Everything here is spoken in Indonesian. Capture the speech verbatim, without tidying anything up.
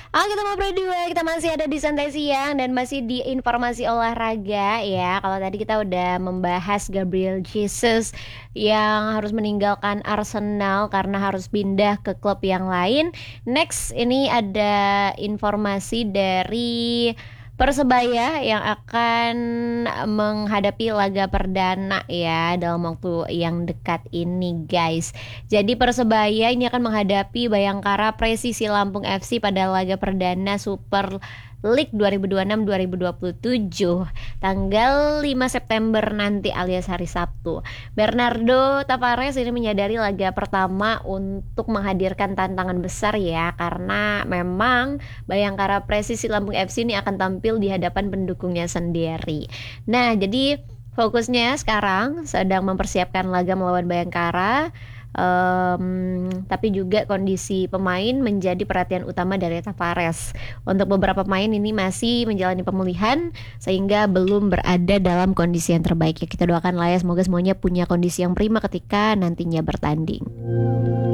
Oke teman Pro dua, kita masih ada di Santai Siang dan masih di informasi olahraga ya. Kalau tadi kita udah membahas Gabriel Jesus yang harus meninggalkan Arsenal karena harus pindah ke klub yang lain. Next, ini ada informasi dari Persebaya yang akan menghadapi laga perdana ya dalam waktu yang dekat ini guys. Jadi Persebaya ini akan menghadapi Bayangkara Presisi Lampung F C pada laga perdana Super League dua ribu dua puluh enam dua ribu dua puluh tujuh tanggal lima September nanti alias hari Sabtu. Bernardo Tavares ini menyadari laga pertama untuk menghadirkan tantangan besar ya, karena memang Bayangkara Presisi Lampung F C ini akan tampil di hadapan pendukungnya sendiri. Nah, jadi fokusnya sekarang sedang mempersiapkan laga melawan Bayangkara. Um, tapi juga kondisi pemain menjadi perhatian utama dari Tavares. Untuk beberapa pemain ini masih menjalani pemulihan sehingga belum berada dalam kondisi yang terbaik ya. Kita doakan lah ya, semoga semuanya punya kondisi yang prima ketika nantinya bertanding.